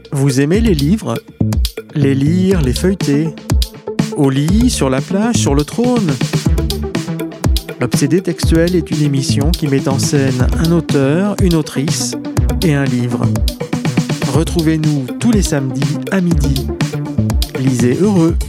Vous aimez les livres ? Les lire, les feuilleter ? Au lit, sur la plage, sur le trône ? L'Obsédé textuel est une émission qui met en scène un auteur, une autrice et un livre. Retrouvez-nous tous les samedis à midi. Lisez heureux.